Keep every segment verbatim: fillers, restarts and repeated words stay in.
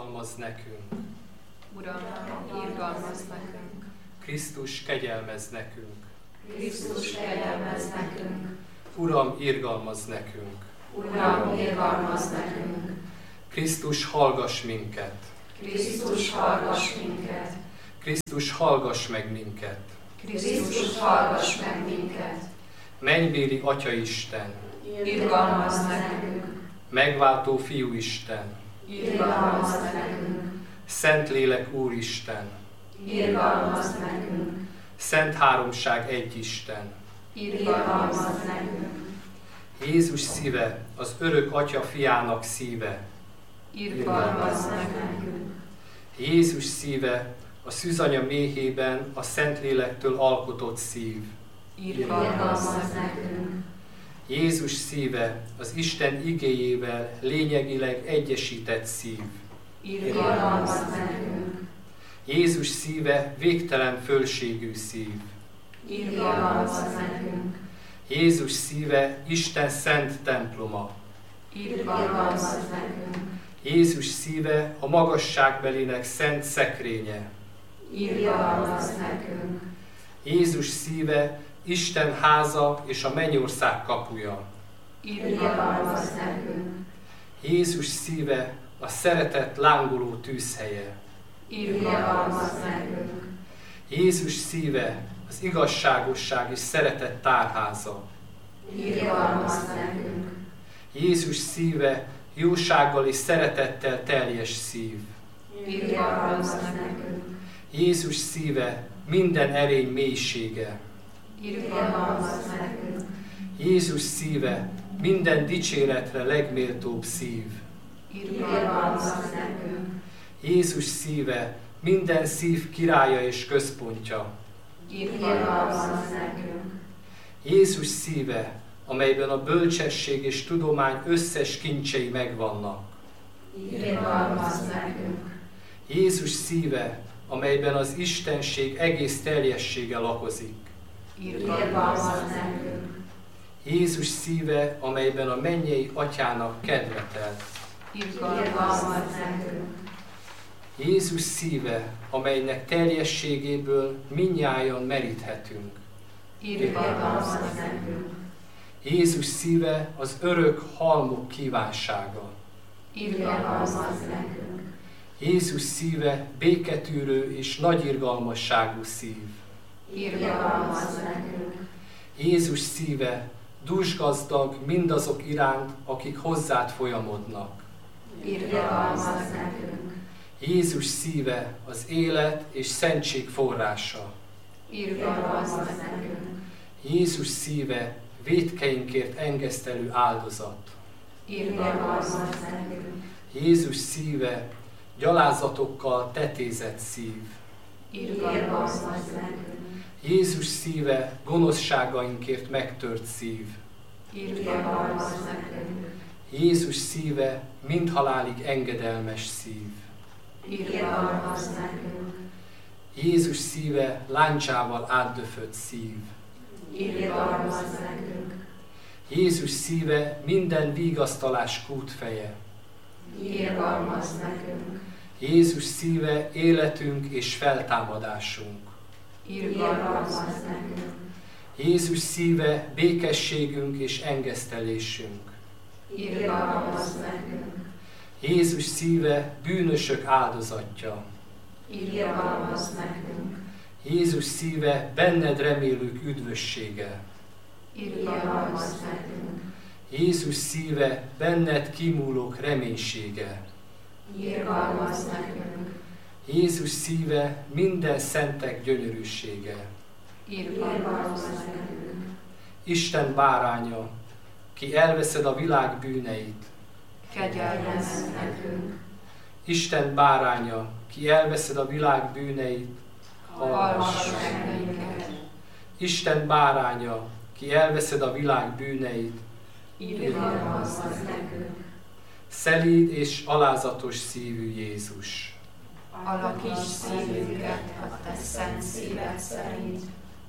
irgalmazz nekünk. Uram, irgalmazz nekünk. Krisztus, kegyelmezz nekünk. Krisztus, kegyelmezz nekünk. Uram, irgalmazz nekünk. Uram, irgalmazz nekünk. Krisztus, hallgass minket. Krisztus, hallgass minket. Krisztus, hallgass meg minket. Krisztus, hallgass meg minket. Mennybéli Atya Isten, Irgalmazz nekünk. megváltó Fiú Isten, Irgalmazz nekünk. Szentlélek Úristen, Irgalmazz nekünk. Szent Háromság egy Isten. Irgalmazz nekünk. Jézus szíve, az örök Atya Fiának szíve. Irgalmazz nekünk. Jézus szíve, a szűzanya méhében a Szentlélektől alkotott szív. Irgalmazz nekünk. Jézus szíve, az Isten igéjével lényegileg egyesített szív. Irgalmazz nekünk. Jézus szíve, végtelen fölségű szív. Irgalmazz nekünk. Jézus szíve, Isten szent temploma. Irgalmazz nekünk. Jézus szíve, a magasságbelinek szent szekrénye. Irgalmazz nekünk. Jézus szíve, Isten háza és a mennyország kapuja. Irgalmazz nekünk. Jézus szíve, a szeretet lángoló tűzhelye. Irgalmazz nekünk. Jézus szíve, az igazságosság és szeretet tárháza. Irgalmazz nekünk. Jézus szíve, jósággal és szeretettel teljes szív. Irgalmazz nekünk. Jézus szíve, minden erény mélysége. Irgalmazz nekünk. Jézus szíve, minden dicséretre legméltóbb szív. Irgalmazz nekünk. Jézus szíve, minden szív királya és központja. Irgalmazz nekünk. Jézus szíve, amelyben a bölcsesség és tudomány összes kincsei megvannak. Irgalmazz nekünk. Jézus szíve, amelyben az Istenség egész teljessége lakozik. Irgalmazz nekünk. Jézus szíve, amelyben a mennyei Atyának kedve telt. Irgalmazz nekünk. Jézus szíve, amelynek teljességéből mindnyájan meríthetünk. Irgalmazz nekünk. Jézus szíve, az örök halmok kívánsága. Irgalmazz nekünk. Jézus szíve, béketűrő és nagyirgalmasságú szív. Irgalmazz nekünk. Jézus szíve, dúsgazdag mindazok iránt, akik hozzád folyamodnak. Irgalmazz nekünk. Jézus szíve, az élet és szentség forrása. Irgalmazz nekünk. Jézus szíve, vétkeinkért engesztelő áldozat. Irgalmazz nekünk. Jézus szíve, gyalázatokkal tetézett szív. Irgalmazz nekünk. Jézus szíve, gonoszságainkért megtört szív. Irgalmazz nekünk. Jézus szíve, mindhalálig engedelmes szív. Irgalmazz nekünk. Jézus szíve, láncsával átdöfött szív. Irgalmazz nekünk. Jézus szíve, minden vigasztalás kútfeje. Irgalmazz nekünk. Jézus szíve, életünk és feltámadásunk. Irgalmazz nekünk. Jézus szíve, békességünk és engesztelésünk. Irgalmazz nekünk. Jézus szíve, bűnösök áldozatja. Irgalmazz nekünk. Jézus szíve, benned remélők üdvössége. Irgalmazz nekünk. Jézus szíve, benned kimúlók reménysége. Irgalmazz nekünk. Jézus szíve, minden szentek gyönyörűsége. Irgalmazz nekünk. Isten báránya, ki elveszed a világ bűneit. Kegyelmezz nekünk. Isten báránya, ki elveszed a világ bűneit. Hallgass meg minket. Isten báránya, ki elveszed a világ bűneit. Irgalmazz nekünk. Szelíd és alázatos szívű Jézus. Alakíts szívünket a te szent szíved szerint.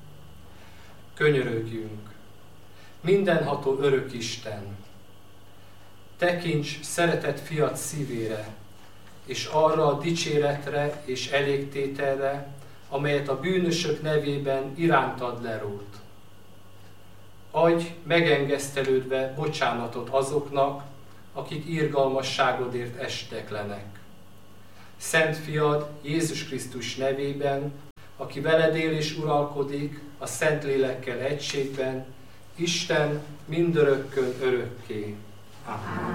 Könyörögjünk! Mindenható örök Isten, tekints szeretett fiad szívére, és arra a dicséretre és elégtételre, amelyet a bűnösök nevében irántad lerót. Adj megengesztelődve bocsánatot azoknak, akik irgalmasságodért esteklenek. Szent Fiad Jézus Krisztus nevében, aki veled él és uralkodik a Szentlélekkel egységben, Isten mindörökkön örökké. Amen.